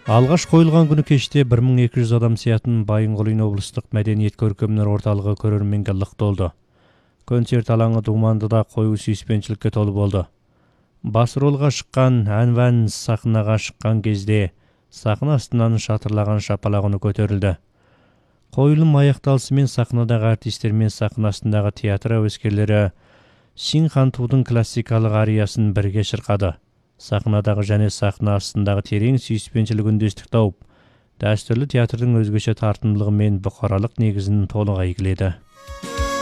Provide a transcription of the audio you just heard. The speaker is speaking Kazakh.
Алғаш қойылған күні кеште 1200 адам сиятын Байынқұлин облыстық мәдениет көркемдер орталығы көрерменге лық толды. Концерт алаңы думандыда қою сүйіспеншілікке толы болды. Бас ролға шыққан Әнван сахнаға шыққан кезде сахна астынан шатырлаған шапалақ үні көтерілді. Қойылым аяқталысымен сахнадағы артистер мен сахна астындағы театр әуескерлері Синхантудың классикалық ариясын бірге шырқады. Сахнадағы және сахна астындағы терең сүйіспеншілік үндестік тауып, дәстүрлі театрдың өзгеше тартымдылығы мен бұқаралық негізін толық әйгіледі.